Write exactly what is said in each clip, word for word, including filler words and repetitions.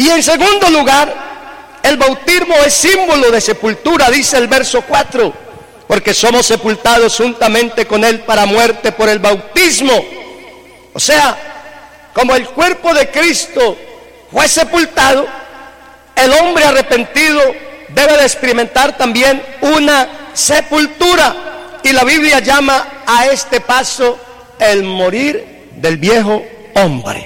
Y en segundo lugar, el bautismo es símbolo de sepultura, dice el verso cuatro, porque somos sepultados juntamente con Él para muerte por el bautismo. O sea, como el cuerpo de Cristo fue sepultado, el hombre arrepentido debe de experimentar también una sepultura. Y la Biblia llama a este paso el morir del viejo hombre.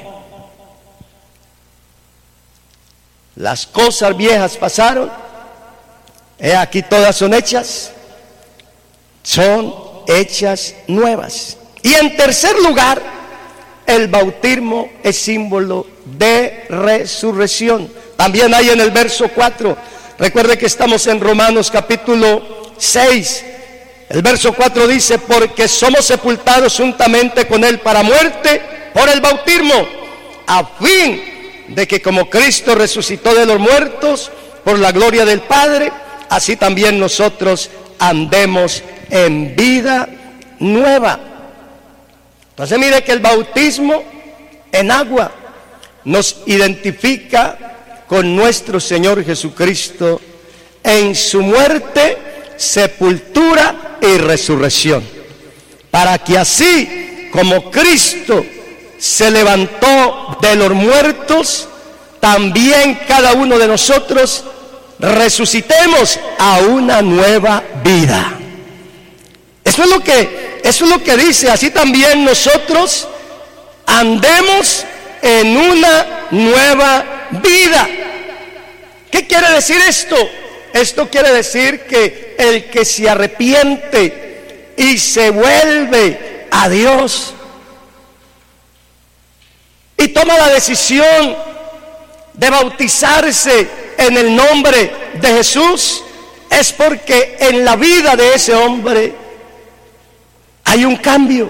Las cosas viejas pasaron, he aquí todas son hechas, son hechas nuevas. Y en tercer lugar, el bautismo es símbolo de resurrección. También hay en el verso cuatro, recuerde que estamos en Romanos capítulo seis, el verso cuatro dice: porque somos sepultados juntamente con Él para muerte por el bautismo, a fin de que como Cristo resucitó de los muertos por la gloria del Padre, así también nosotros andemos en vida nueva. Entonces mire que el bautismo en agua nos identifica con nuestro Señor Jesucristo en su muerte, sepultura y resurrección, para que así como Cristo se levantó de los muertos, también cada uno de nosotros resucitemos a una nueva vida. Eso es lo que, eso es lo que dice, así también nosotros andemos en una nueva vida. ¿Qué quiere decir esto? Esto quiere decir que el que se arrepiente y se vuelve a Dios y toma la decisión de bautizarse en el nombre de Jesús, es porque en la vida de ese hombre hay un cambio.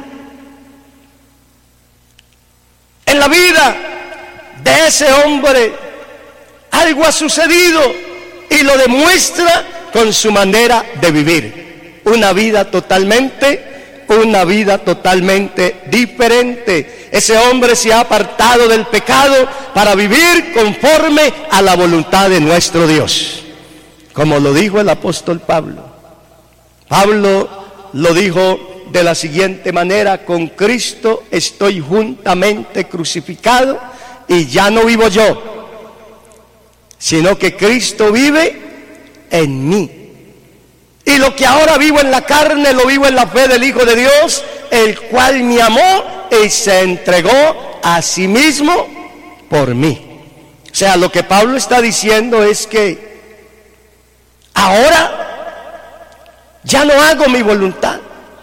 En la vida de ese hombre algo ha sucedido y lo demuestra con su manera de vivir. Una vida totalmente, una vida totalmente diferente. Ese hombre se ha apartado del pecado para vivir conforme a la voluntad de nuestro Dios. Como lo dijo el apóstol Pablo. Pablo lo dijo de la siguiente manera: con Cristo estoy juntamente crucificado y ya no vivo yo, sino que Cristo vive en mí. Y lo que ahora vivo en la carne, lo vivo en la fe del Hijo de Dios, el cual me amó y se entregó a sí mismo por mí. O sea, lo que Pablo está diciendo es que ahora ya no hago mi voluntad.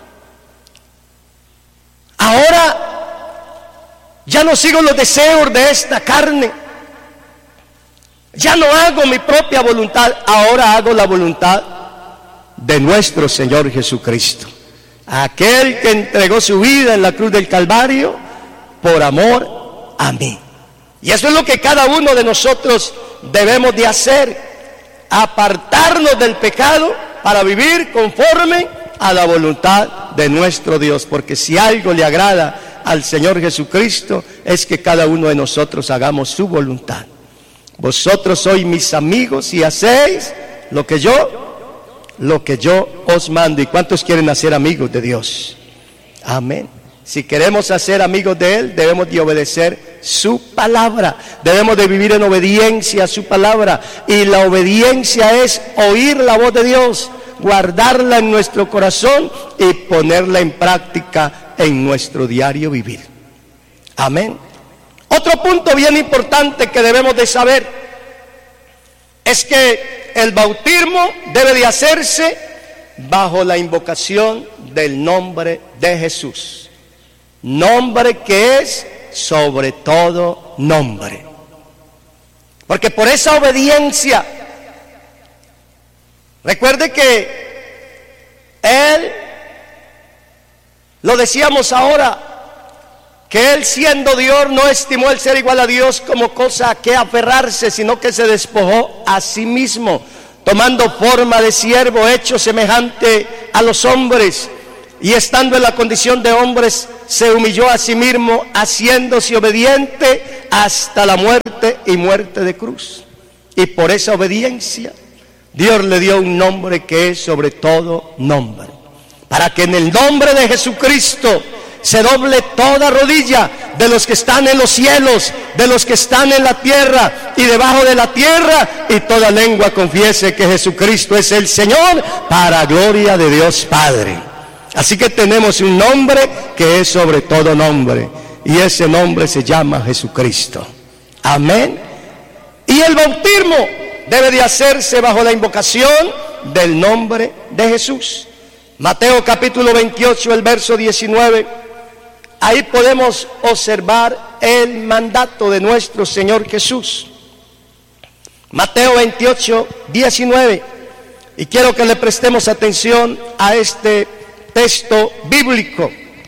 Ahora ya no sigo los deseos de esta carne. Ya no hago mi propia voluntad, ahora hago la voluntad de nuestro Señor Jesucristo, aquel que entregó su vida en la cruz del Calvario por amor a mí. Y eso es lo que cada uno de nosotros debemos de hacer: apartarnos del pecado para vivir conforme a la voluntad de nuestro Dios, porque si algo le agrada al Señor Jesucristo es que cada uno de nosotros hagamos su voluntad. Vosotros sois mis amigos si hacéis lo que yo lo que yo os mando. ¿Y cuántos quieren hacer amigos de Dios? Amén. Si queremos hacer amigos de Él, debemos de obedecer su palabra, debemos de vivir en obediencia a su palabra. Y la obediencia es oír la voz de Dios, guardarla en nuestro corazón y ponerla en práctica en nuestro diario vivir. Amén. Otro punto bien importante que debemos de saber es que el bautismo debe de hacerse bajo la invocación del nombre de Jesús, nombre que es sobre todo nombre, porque por esa obediencia, recuerde que Él, lo decíamos ahora, que Él siendo Dios no estimó el ser igual a Dios como cosa a que aferrarse, sino que se despojó a sí mismo, tomando forma de siervo, hecho semejante a los hombres, y estando en la condición de hombres, se humilló a sí mismo, haciéndose obediente hasta la muerte y muerte de cruz. Y por esa obediencia, Dios le dio un nombre que es sobre todo nombre, para que en el nombre de Jesucristo se doble toda rodilla de los que están en los cielos, de los que están en la tierra y debajo de la tierra, y toda lengua confiese que Jesucristo es el Señor, para gloria de Dios Padre. Así que tenemos un nombre que es sobre todo nombre, y ese nombre se llama Jesucristo. Amén. Y el bautismo debe de hacerse bajo la invocación del nombre de Jesús. Mateo capítulo veintiocho, el verso diecinueve. Ahí podemos observar el mandato de nuestro Señor Jesús. Mateo veintiocho, diecinueve. Y quiero que le prestemos atención a este texto bíblico.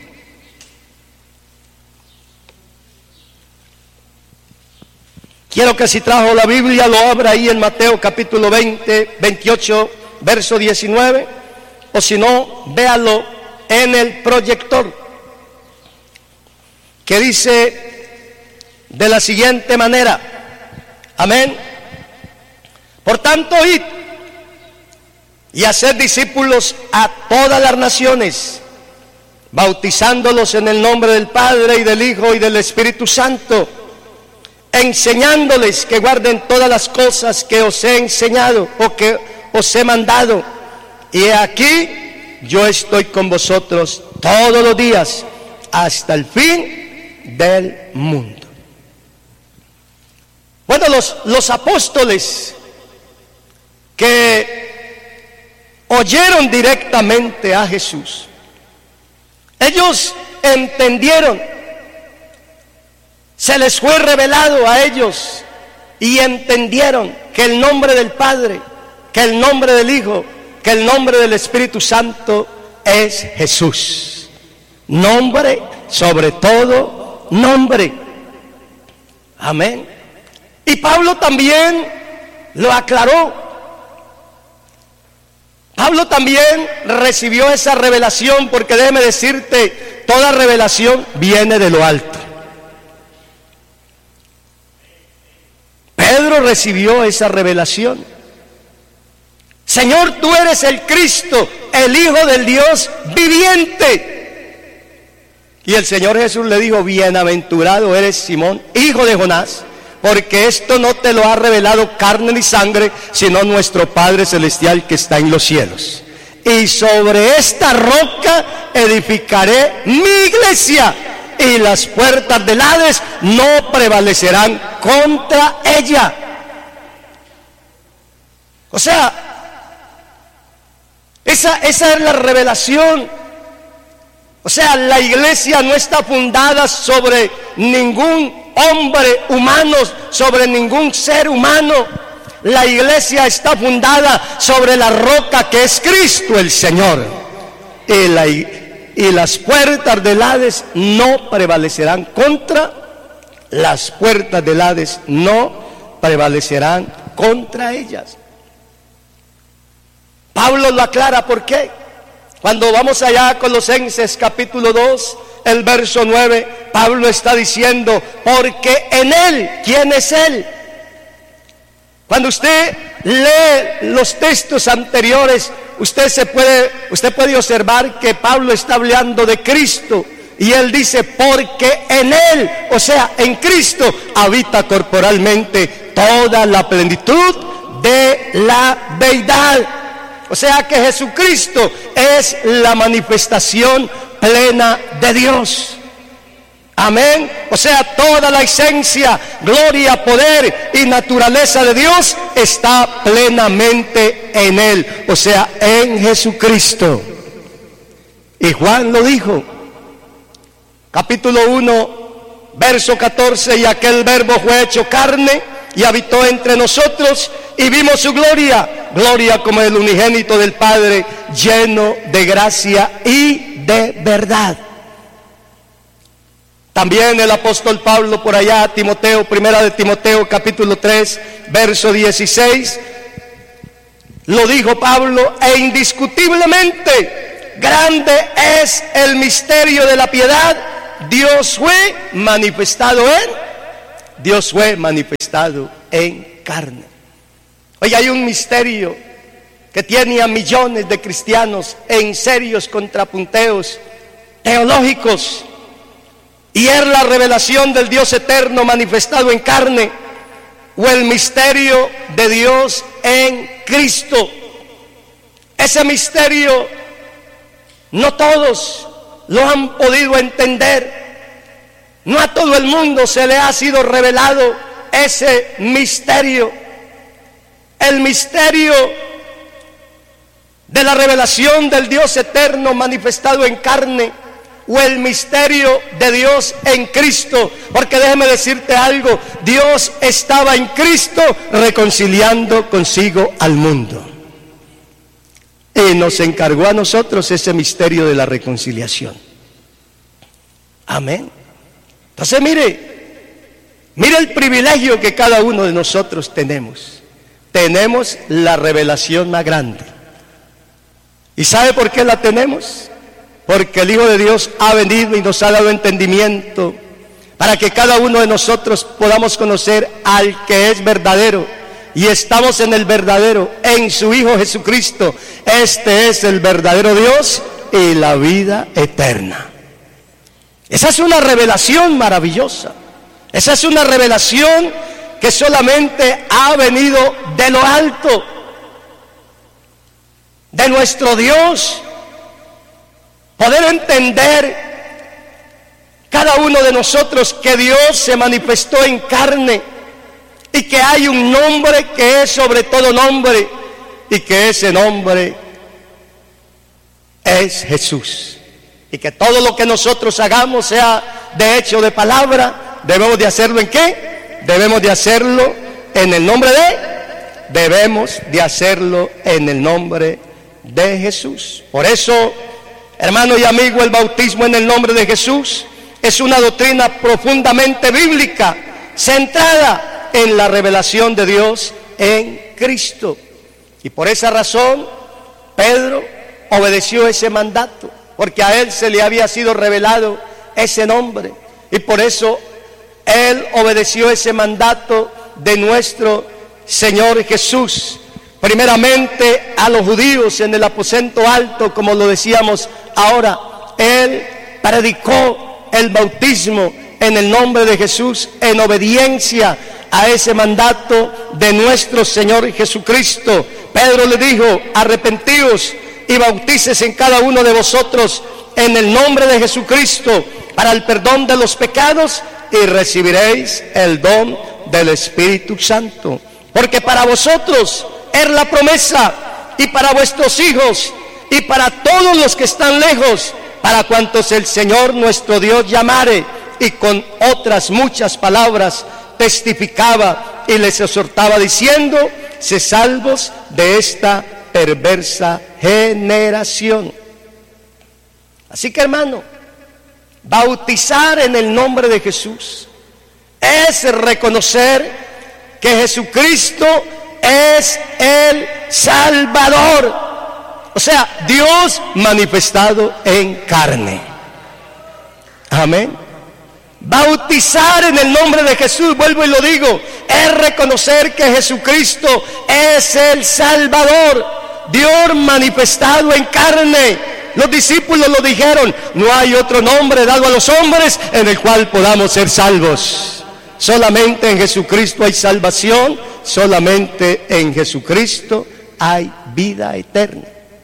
Quiero que si trajo la Biblia lo abra ahí en Mateo capítulo veinte, veintiocho, verso diecinueve. O si no, véalo en el proyector, que dice de la siguiente manera. Amén. Por tanto, id y haced discípulos a todas las naciones, bautizándolos en el nombre del Padre y del Hijo y del Espíritu Santo, enseñándoles que guarden todas las cosas que os he enseñado o que os he mandado. Y he aquí, yo estoy con vosotros todos los días hasta el fin del mundo. Bueno, los, los apóstoles que oyeron directamente a Jesús, ellos entendieron, se les fue revelado a ellos y entendieron que el nombre del Padre, que el nombre del Hijo, que el nombre del Espíritu Santo es Jesús. Nombre sobre todo nombre. Amén. Y Pablo también lo aclaró. Pablo también recibió esa revelación, porque déjeme decirte, toda revelación viene de lo alto. Pedro recibió esa revelación. Señor, tú eres el Cristo, el Hijo del Dios viviente. Y el Señor Jesús le dijo: bienaventurado eres Simón, hijo de Jonás, porque esto no te lo ha revelado carne ni sangre, sino nuestro Padre Celestial que está en los cielos. Y sobre esta roca edificaré mi iglesia, y las puertas del Hades no prevalecerán contra ella. O sea, esa, esa es la revelación. O sea, la iglesia no está fundada sobre ningún hombre humano, sobre ningún ser humano. La iglesia está fundada sobre la roca que es Cristo el Señor. Y, la, y las puertas del Hades no prevalecerán contra, las puertas del Hades no prevalecerán contra ellas. Pablo lo aclara, ¿por qué? Cuando vamos allá a Colosenses capítulo dos, el verso nueve, Pablo está diciendo: porque en Él, ¿quién es Él? Cuando usted lee los textos anteriores, usted se puede, usted puede observar que Pablo está hablando de Cristo, y él dice: porque en Él, o sea, en Cristo, habita corporalmente toda la plenitud de la deidad. O sea que Jesucristo es la manifestación plena de Dios. Amén. O sea, toda la esencia, gloria, poder y naturaleza de Dios está plenamente en Él, o sea, en Jesucristo. Y Juan lo dijo, capítulo uno, verso catorce: y aquel verbo fue hecho carne y habitó entre nosotros, y vimos su gloria, gloria como el unigénito del Padre, lleno de gracia y de verdad. También el apóstol Pablo por allá, Timoteo, primera de Timoteo capítulo tres, verso dieciséis, lo dijo Pablo: e indiscutiblemente grande es el misterio de la piedad. Dios fue manifestado en, Dios fue manifestado en carne. Hoy hay un misterio que tiene a millones de cristianos en serios contrapunteos teológicos, y es la revelación del Dios eterno manifestado en carne, o el misterio de Dios en Cristo. Ese misterio no todos lo han podido entender, no a todo el mundo se le ha sido revelado ese misterio. El misterio de la revelación del Dios eterno manifestado en carne, o el misterio de Dios en Cristo. Porque déjeme decirte algo, Dios estaba en Cristo reconciliando consigo al mundo, y nos encargó a nosotros ese misterio de la reconciliación. Amén. Entonces mire, mire el privilegio que cada uno de nosotros tenemos. Tenemos la revelación más grande. ¿Y sabe por qué la tenemos? Porque el Hijo de Dios ha venido y nos ha dado entendimiento para que cada uno de nosotros podamos conocer al que es verdadero. Y estamos en el verdadero, en su Hijo Jesucristo. Este es el verdadero Dios y la vida eterna. Esa es una revelación maravillosa. Esa es una revelación que solamente ha venido de lo alto, de nuestro Dios. Poder entender cada uno de nosotros que Dios se manifestó en carne, y que hay un nombre que es sobre todo nombre, y que ese nombre es Jesús. Y que todo lo que nosotros hagamos, sea de hecho o de palabra, debemos de hacerlo ¿en qué? Debemos de hacerlo en el nombre de, debemos de hacerlo en el nombre de Jesús. Por eso, hermano y amigo, el bautismo en el nombre de Jesús es una doctrina profundamente bíblica, centrada en la revelación de Dios en Cristo. Y por esa razón, Pedro obedeció ese mandato, porque a él se le había sido revelado ese nombre, y por eso él obedeció ese mandato de nuestro Señor Jesús. Primeramente a los judíos en el aposento alto, como lo decíamos ahora, él predicó el bautismo en el nombre de Jesús en obediencia a ese mandato de nuestro Señor Jesucristo. Pedro le dijo: arrepentíos y bautícese en cada uno de vosotros en el nombre de Jesucristo para el perdón de los pecados, y recibiréis el don del Espíritu Santo. Porque para vosotros es la promesa, y para vuestros hijos, y para todos los que están lejos, para cuantos el Señor nuestro Dios llamare. Y con otras muchas palabras testificaba y les exhortaba diciendo: sed salvos de esta perversa generación. Así que, hermano, bautizar en el nombre de Jesús es reconocer que Jesucristo es el Salvador, o sea, Dios manifestado en carne. Amén. Bautizar en el nombre de Jesús, vuelvo y lo digo, es reconocer que Jesucristo es el Salvador, Dios manifestado en carne. Los discípulos lo dijeron: no hay otro nombre dado a los hombres en el cual podamos ser salvos. Solamente en Jesucristo hay salvación, solamente en Jesucristo hay vida eterna.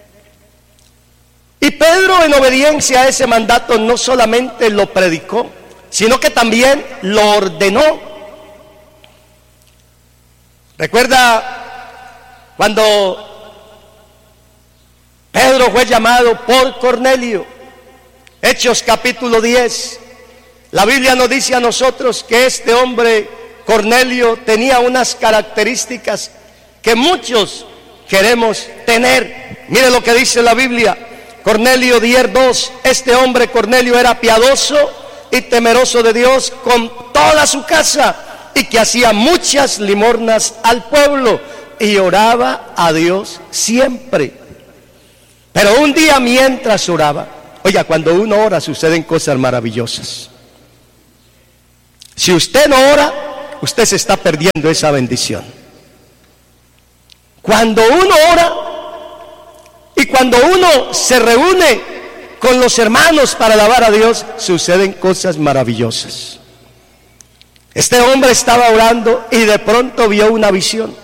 Y Pedro, en obediencia a ese mandato, no solamente lo predicó, sino que también lo ordenó. ¿Recuerda cuando Pedro fue llamado por Cornelio? Hechos capítulo diez. La Biblia nos dice a nosotros que este hombre, Cornelio, tenía unas características que muchos queremos tener. Mire lo que dice la Biblia. Cornelio diez dos. Este hombre, Cornelio, era piadoso y temeroso de Dios con toda su casa, y que hacía muchas limosnas al pueblo y oraba a Dios siempre. Pero un día mientras oraba, oiga, cuando uno ora suceden cosas maravillosas. Si usted no ora, usted se está perdiendo esa bendición. Cuando uno ora y cuando uno se reúne con los hermanos para alabar a Dios, suceden cosas maravillosas. Este hombre estaba orando y de pronto vio una visión.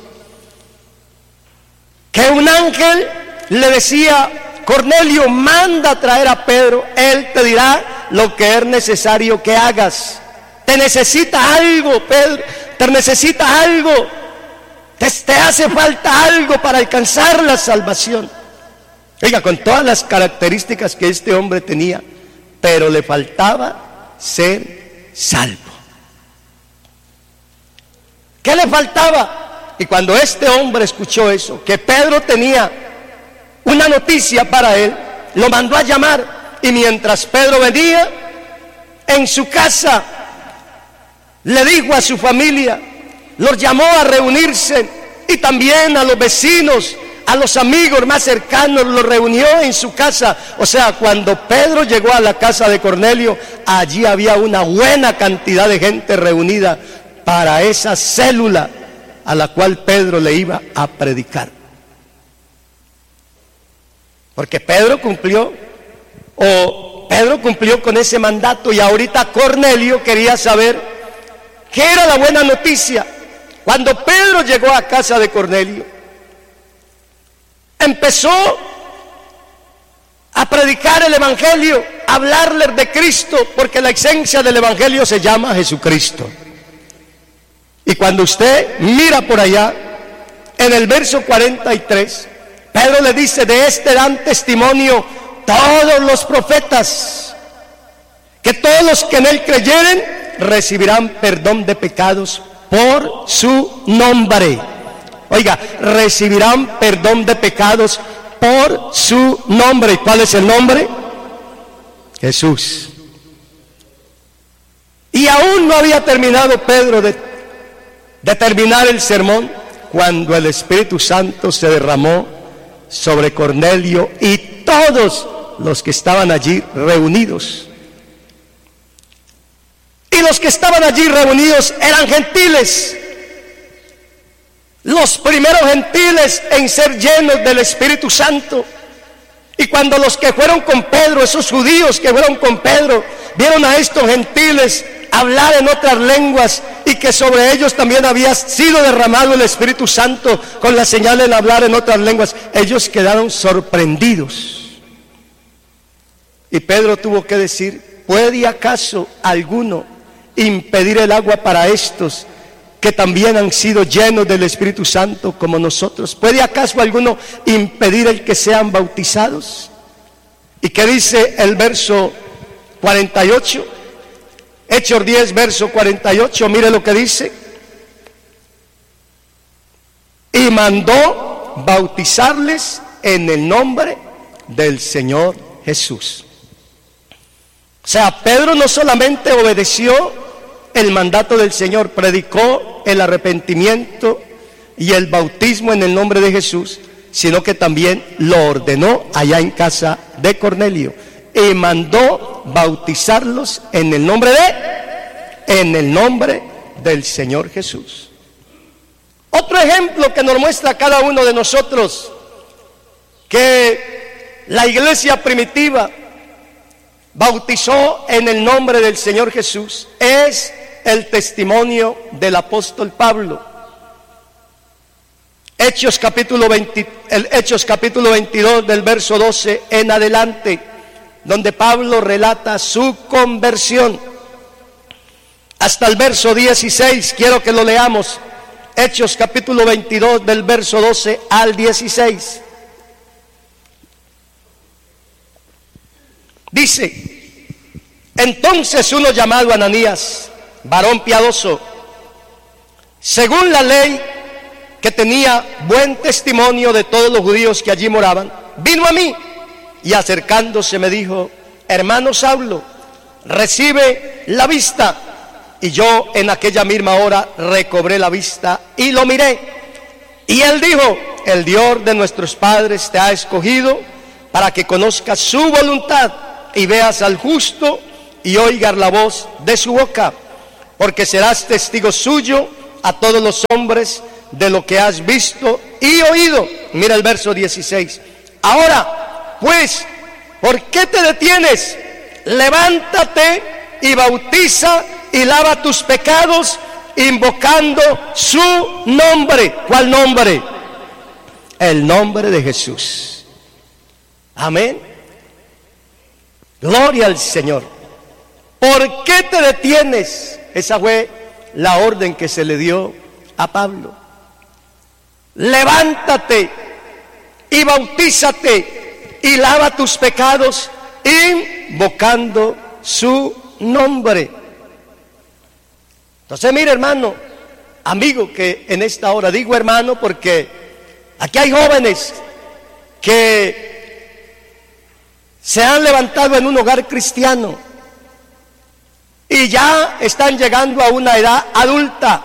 Que un ángel le decía: Cornelio, manda a traer a Pedro, él te dirá lo que es necesario que hagas. Te necesita algo, Pedro, te necesita algo, te, te hace falta algo para alcanzar la salvación. Oiga, con todas las características que este hombre tenía, pero le faltaba ser salvo. ¿Qué le faltaba? Y cuando este hombre escuchó eso, que Pedro tenía una noticia para él, lo mandó a llamar. Y mientras Pedro venía en su casa, le dijo a su familia, los llamó a reunirse, y también a los vecinos, a los amigos más cercanos, los reunió en su casa. O sea, cuando Pedro llegó a la casa de Cornelio, allí había una buena cantidad de gente reunida para esa célula a la cual Pedro le iba a predicar. Porque Pedro cumplió, o Pedro cumplió con ese mandato, y ahorita Cornelio quería saber qué era la buena noticia. Cuando Pedro llegó a casa de Cornelio, empezó a predicar el evangelio, a hablarles de Cristo, porque la esencia del evangelio se llama Jesucristo. Y cuando usted mira por allá, en el verso cuarenta y tres, Pedro le dice: de este dan testimonio todos los profetas, que todos los que en él creyeren recibirán perdón de pecados por su nombre. Oiga, recibirán perdón de pecados por su nombre. ¿Y cuál es el nombre? Jesús. Y aún no había terminado Pedro de, de terminar el sermón, cuando el Espíritu Santo se derramó sobre Cornelio y todos los que estaban allí reunidos. Y los que estaban allí reunidos eran gentiles, los primeros gentiles en ser llenos del Espíritu Santo. Y cuando los que fueron con Pedro, esos judíos que fueron con Pedro, vieron a estos gentiles hablar en otras lenguas, y que sobre ellos también había sido derramado el Espíritu Santo con la señal de hablar en otras lenguas, ellos quedaron sorprendidos. Y Pedro tuvo que decir: ¿puede acaso alguno impedir el agua para estos que también han sido llenos del Espíritu Santo como nosotros? ¿Puede acaso alguno impedir el que sean bautizados? ¿Y qué dice el verso cuarenta y ocho? Hechos diez, verso cuarenta y ocho, mire lo que dice: y mandó bautizarles en el nombre del Señor Jesús. O sea, Pedro no solamente obedeció el mandato del Señor, predicó el arrepentimiento y el bautismo en el nombre de Jesús, sino que también lo ordenó allá en casa de Cornelio, y mandó bautizarlos en el nombre de, en el nombre del Señor Jesús. Otro ejemplo que nos muestra a cada uno de nosotros que la iglesia primitiva bautizó en el nombre del Señor Jesús es el testimonio del apóstol Pablo. Hechos capítulo veinte, el Hechos capítulo veintidós, del verso doce en adelante, donde Pablo relata su conversión, hasta el verso dieciséis. Quiero que lo leamos. Hechos capítulo veintidós, del verso doce al dieciséis. Dice: entonces uno llamado Ananías, varón piadoso, según la ley, que tenía buen testimonio de todos los judíos que allí moraban, vino a mí y acercándose me dijo: hermano Saulo, recibe la vista. Y yo en aquella misma hora recobré la vista y lo miré. Y él dijo: el Dios de nuestros padres te ha escogido para que conozcas su voluntad y veas al justo y oigas la voz de su boca, porque serás testigo suyo a todos los hombres de lo que has visto y oído. Mira el verso dieciséis. Ahora, pues, ¿por qué te detienes? Levántate y bautiza y lava tus pecados, invocando su nombre. ¿Cuál nombre? El nombre de Jesús. Amén. Gloria al Señor. ¿Por qué te detienes? Esa fue la orden que se le dio a Pablo. Levántate y bautízate y lava tus pecados, invocando su nombre. Entonces, mire, hermano, amigo, que en esta hora digo hermano porque aquí hay jóvenes que se han levantado en un hogar cristiano y ya están llegando a una edad adulta.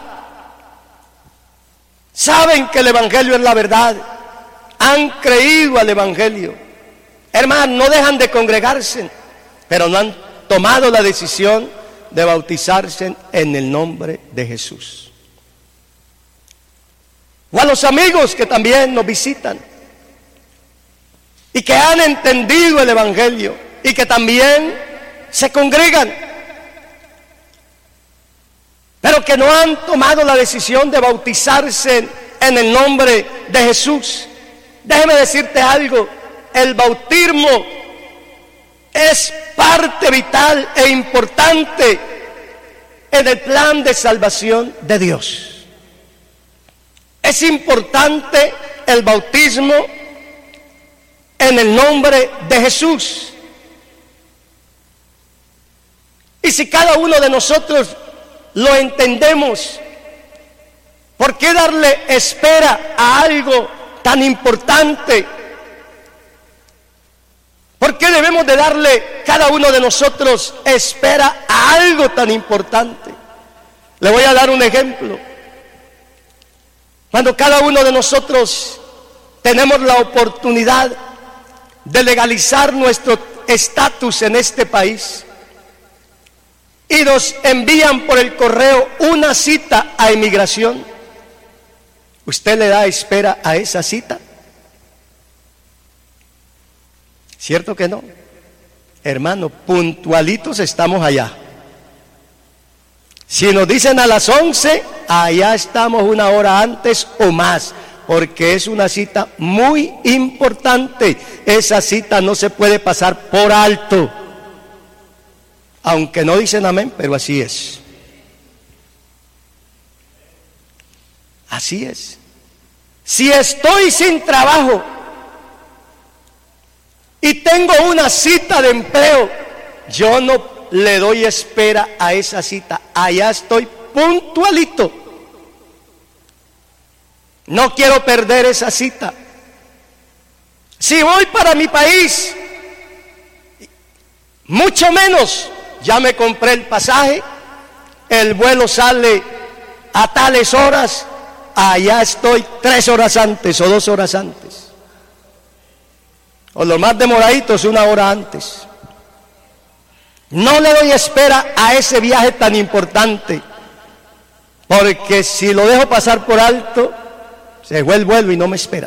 Saben que el evangelio es la verdad, han creído al evangelio. Hermano, no dejan de congregarse, pero no han tomado la decisión de bautizarse en el nombre de Jesús. O a los amigos que también nos visitan y que han entendido el evangelio y que también se congregan, pero que no han tomado la decisión de bautizarse en el nombre de Jesús. Déjeme decirte algo, el bautismo es parte vital e importante en el plan de salvación de Dios. Es importante el bautismo en el nombre de Jesús. Y si cada uno de nosotros lo entendemos, ¿por qué darle espera a algo tan importante? ¿Por qué debemos de darle cada uno de nosotros espera a algo tan importante? Le voy a dar un ejemplo. Cuando cada uno de nosotros tenemos la oportunidad de legalizar nuestro estatus en este país y nos envían por el correo una cita a inmigración, ¿usted le da espera a esa cita? ¿Cierto que no? Hermano, puntualitos estamos allá. Si nos dicen a las once, allá estamos una hora antes o más, porque es una cita muy importante. Esa cita no se puede pasar por alto. Aunque no dicen amén, pero así es. Así es. Si estoy sin trabajo y tengo una cita de empleo, yo no le doy espera a esa cita. Allá estoy puntualito. No quiero perder esa cita. Si voy para mi país, mucho menos. Ya me compré el pasaje, el vuelo sale a tales horas, allá estoy tres horas antes o dos horas antes. O lo más demoraditos, una hora antes. No le doy espera a ese viaje tan importante, porque si lo dejo pasar por alto, se fue el vuelo y no me esperan.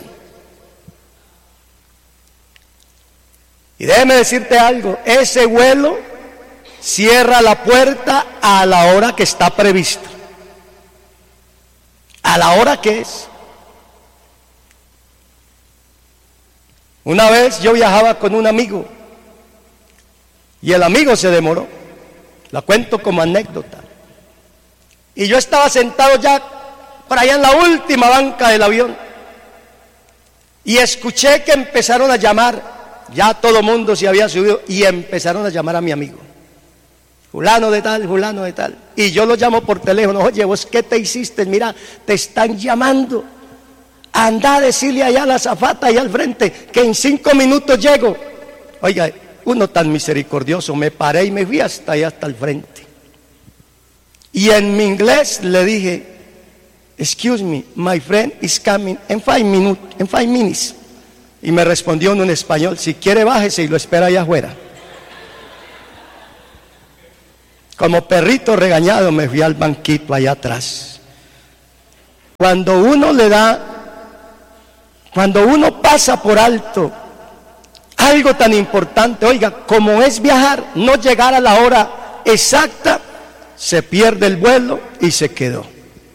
Y déjeme decirte algo, ese vuelo cierra la puerta a la hora que está prevista. A la hora que es. Una vez yo viajaba con un amigo y el amigo se demoró. La cuento como anécdota. Y yo estaba sentado ya por allá en la última banca del avión y escuché que empezaron a llamar. Ya todo el mundo se había subido y empezaron a llamar a mi amigo. Fulano de tal, fulano de tal. Y yo lo llamo por teléfono. Oye, ¿vos qué te hiciste? Mira, te están llamando. Anda a decirle allá a la azafata, allá al frente, que en cinco minutos llego. Oiga, uno tan misericordioso, me paré y me fui hasta allá, hasta el frente. Y en mi inglés le dije, excuse me, my friend is coming in five minutes, in five minutes. Y me respondió en un español: si quiere bájese y lo espera allá afuera. Como perrito regañado me fui al banquito allá atrás. Cuando uno le da, cuando uno pasa por alto algo tan importante, oiga, como es viajar, no llegar a la hora exacta, se pierde el vuelo y se quedó.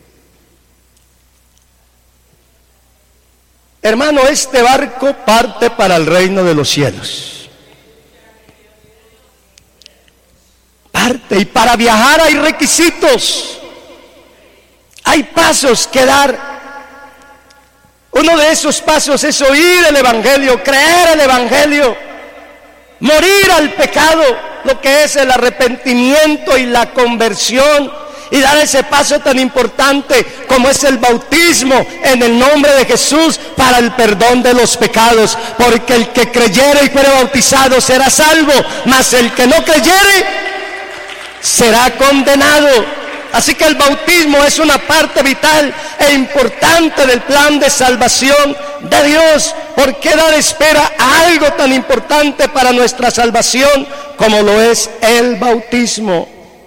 Hermano, este barco parte para el reino de los cielos. Parte, y para viajar hay requisitos, hay pasos que dar. Uno de esos pasos es oír el evangelio, creer el evangelio, morir al pecado, lo que es el arrepentimiento y la conversión, y dar ese paso tan importante como es el bautismo en el nombre de Jesús para el perdón de los pecados, porque el que creyere y fuere bautizado será salvo, mas el que no creyere será condenado. Así que el bautismo es una parte vital e importante del plan de salvación de Dios. ¿Por qué dar espera a algo tan importante para nuestra salvación como lo es el bautismo?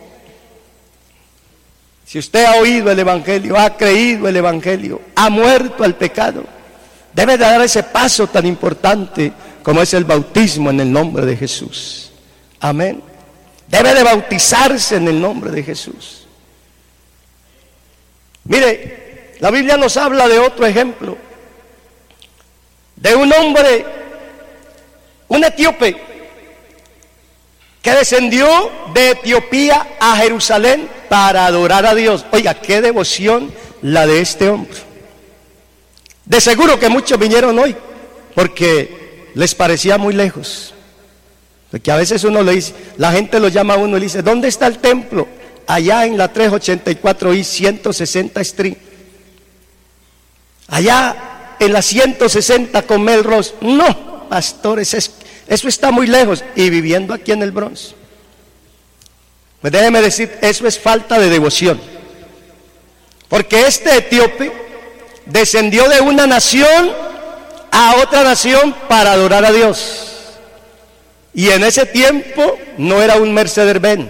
Si usted ha oído el evangelio, ha creído el evangelio, ha muerto al pecado, debe de dar ese paso tan importante como es el bautismo en el nombre de Jesús. Amén. Debe de bautizarse en el nombre de Jesús. Mire, la Biblia nos habla de otro ejemplo, de un hombre, un etíope, que descendió de Etiopía a Jerusalén para adorar a Dios. Oiga, qué devoción la de este hombre. De seguro que muchos vinieron hoy porque les parecía muy lejos. Porque a veces uno le dice, la gente lo llama a uno y le dice: ¿dónde está el templo? Allá en la trescientos ochenta y cuatro y ciento sesenta Street. Allá en la ciento sesenta con Melrose. No, pastores, es, eso está muy lejos. Y viviendo aquí en el Bronx. Pues déjeme decir, eso es falta de devoción. Porque este etíope descendió de una nación a otra nación para adorar a Dios. Y en ese tiempo no era un Mercedes-Benz,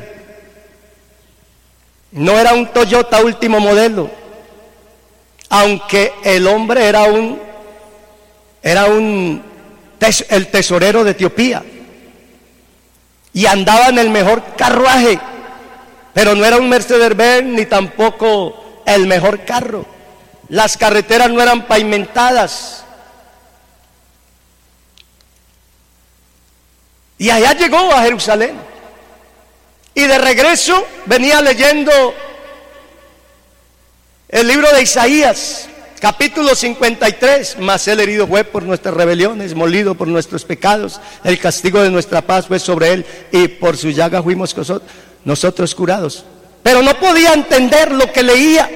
no era un Toyota último modelo, aunque el hombre era un, era un, el tesorero de Etiopía, y andaba en el mejor carruaje, pero no era un Mercedes-Benz ni tampoco el mejor carro. Las carreteras no eran pavimentadas. Y allá llegó a Jerusalén. Y de regreso venía leyendo el libro de Isaías, capítulo cincuenta y tres. Mas él herido fue por nuestras rebeliones, molido por nuestros pecados. El castigo de nuestra paz fue sobre él, y por su llaga fuimos nosotros curados. Pero no podía entender lo que leía.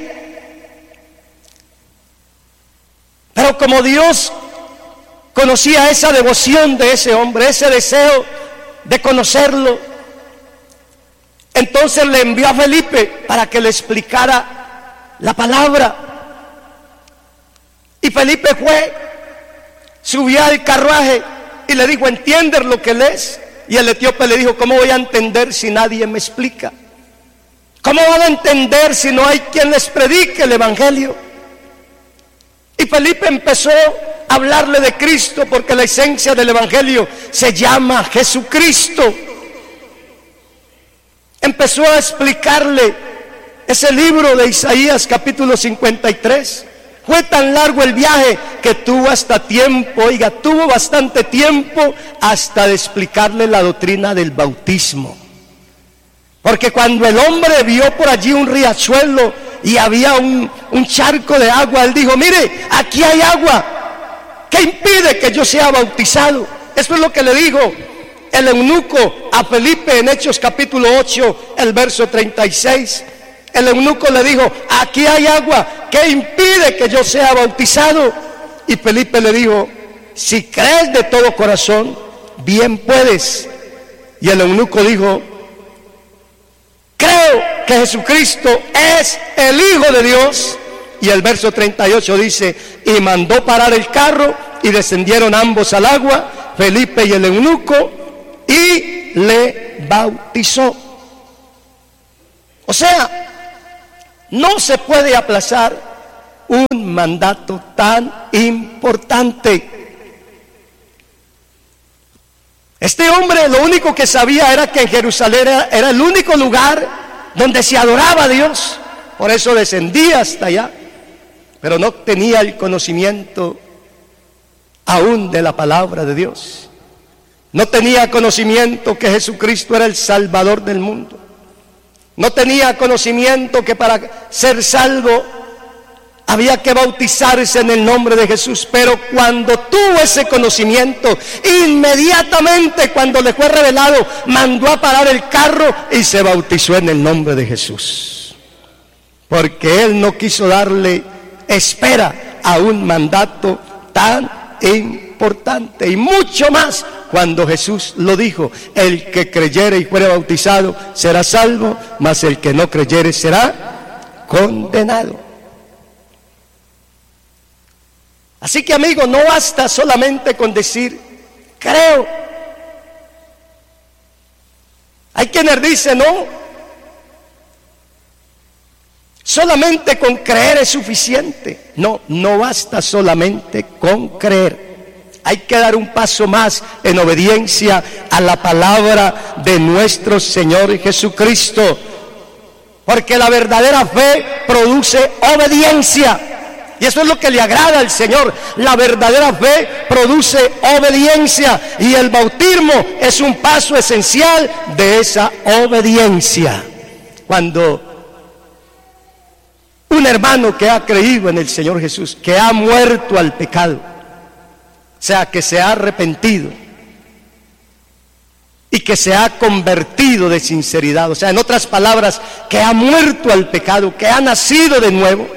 Pero como Dios conocía esa devoción de ese hombre, ese deseo de conocerlo, entonces le envió a Felipe para que le explicara la palabra. Y Felipe fue, subió al carruaje y le dijo: ¿entiendes lo que lees? Y el etíope le dijo: ¿cómo voy a entender si nadie me explica? ¿Cómo van a entender si no hay quien les predique el evangelio? Y Felipe empezó a hablarle de Cristo, porque la esencia del evangelio se llama Jesucristo. Empezó a explicarle ese libro de Isaías capítulo cincuenta y tres. Fue tan largo el viaje que tuvo hasta tiempo, oiga, tuvo bastante tiempo hasta de explicarle la doctrina del bautismo. Porque cuando el hombre vio por allí un riachuelo y había un, un charco de agua, él dijo: mire, aquí hay agua, ¿qué impide que yo sea bautizado? Eso es lo que le dijo el eunuco a Felipe en Hechos capítulo ocho, el verso treinta y seis. El eunuco le dijo: aquí hay agua, ¿qué impide que yo sea bautizado? Y Felipe le dijo: si crees de todo corazón, bien puedes. Y el eunuco dijo: creo que Jesucristo es el Hijo de Dios. Y el verso treinta y ocho dice: y mandó parar el carro y descendieron ambos al agua, Felipe y el eunuco, y le bautizó. O sea, no se puede aplazar un mandato tan importante. Este hombre lo único que sabía era que en Jerusalén era, era el único lugar donde se adoraba a Dios. Por eso descendía hasta allá, pero no tenía el conocimiento aún de la palabra de Dios. No tenía conocimiento que Jesucristo era el Salvador del mundo. No tenía conocimiento que para ser salvo había que bautizarse en el nombre de Jesús. Pero cuando tuvo ese conocimiento, inmediatamente cuando le fue revelado, mandó a parar el carro y se bautizó en el nombre de Jesús. Porque él no quiso darle espera a un mandato tan importante, y mucho más cuando Jesús lo dijo: el que creyere y fuere bautizado será salvo, mas el que no creyere será condenado. Así que, amigo, no basta solamente con decir creo. Hay quienes dicen no, solamente con creer es suficiente. No, no basta solamente con creer. Hay que dar un paso más en obediencia a la palabra de nuestro Señor Jesucristo. Porque la verdadera fe produce obediencia. Y eso es lo que le agrada al Señor. La verdadera fe produce obediencia. Y el bautismo es un paso esencial de esa obediencia. Cuando un hermano que ha creído en el Señor Jesús, que ha muerto al pecado, o sea, que se ha arrepentido y que se ha convertido de sinceridad, o sea, en otras palabras, que ha muerto al pecado, que ha nacido de nuevo,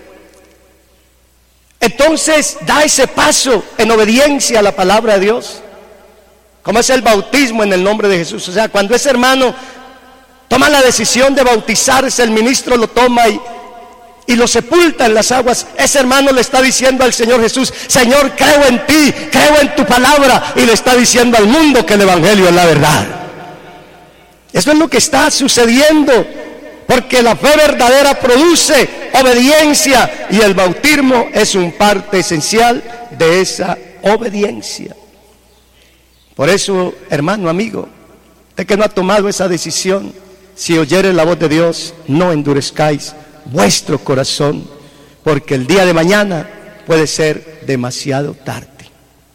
entonces da ese paso en obediencia a la palabra de Dios, como es el bautismo en el nombre de Jesús. O sea, cuando ese hermano toma la decisión de bautizarse, el ministro lo toma y y lo sepulta en las aguas. Ese hermano le está diciendo al Señor Jesús: Señor, creo en ti, creo en tu palabra. Y le está diciendo al mundo que el evangelio es la verdad. Eso es lo que está sucediendo, porque la fe verdadera produce obediencia, y el bautismo es un parte esencial de esa obediencia. Por eso, hermano, amigo, usted que no ha tomado esa decisión, si oyere la voz de Dios, no endurezcáis vuestro corazón, porque el día de mañana puede ser demasiado tarde.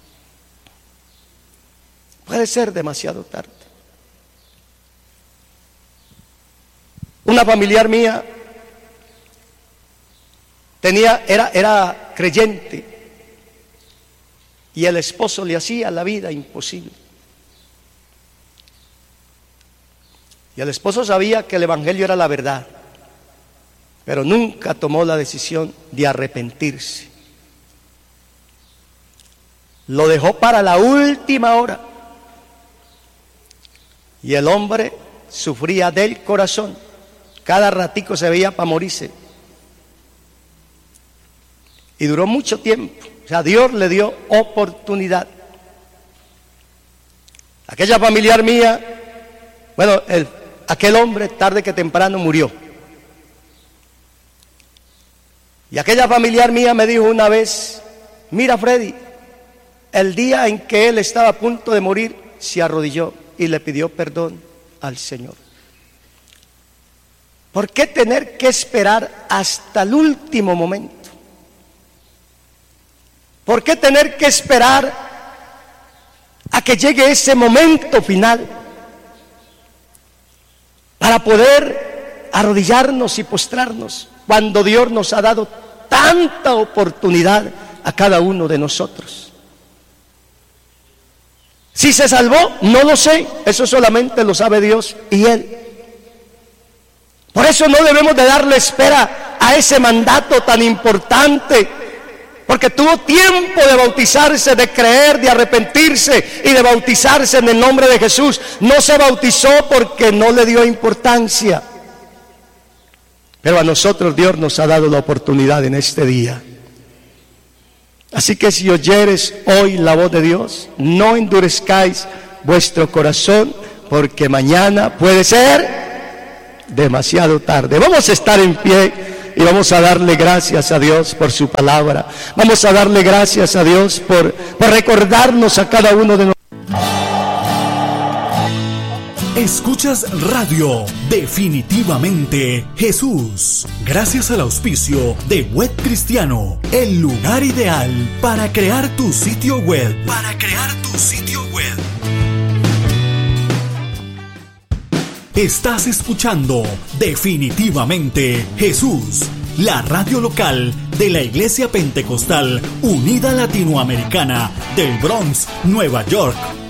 Puede ser demasiado tarde. Una familiar mía tenía, era, era creyente, y el esposo le hacía la vida imposible. Y el esposo sabía que el evangelio era la verdad, pero nunca tomó la decisión de arrepentirse. Lo dejó para la última hora. Y el hombre sufría del corazón. Cada ratico se veía para morirse. Y duró mucho tiempo. O sea, Dios le dio oportunidad. Aquella familiar mía, bueno, el, aquel hombre tarde que temprano murió. Y aquella familiar mía me dijo una vez: mira, Freddy, el día en que él estaba a punto de morir, se arrodilló y le pidió perdón al Señor. ¿Por qué tener que esperar hasta el último momento? ¿Por qué tener que esperar a que llegue ese momento final para poder arrodillarnos y postrarnos, cuando Dios nos ha dado tanta oportunidad a cada uno de nosotros? Si se salvó, no lo sé, eso solamente lo sabe Dios y Él. Por eso no debemos de darle espera a ese mandato tan importante, porque tuvo tiempo de bautizarse, de creer, de arrepentirse y de bautizarse en el nombre de Jesús. No se bautizó porque no le dio importancia. Pero a nosotros Dios nos ha dado la oportunidad en este día Así que si oyeres hoy la voz de Dios, no endurezcáis vuestro corazón, porque mañana puede ser demasiado tarde. Vamos a estar en pie y vamos a darle gracias a Dios por su palabra. Vamos a darle gracias a Dios por, por recordarnos a cada uno de nosotros. Escuchas Radio Definitivamente Jesús, gracias al auspicio de Web Cristiano, el lugar ideal para crear tu sitio web. Para crear tu sitio web. Estás escuchando Definitivamente Jesús, la radio local de la Iglesia Pentecostal Unida Latinoamericana del Bronx, Nueva York.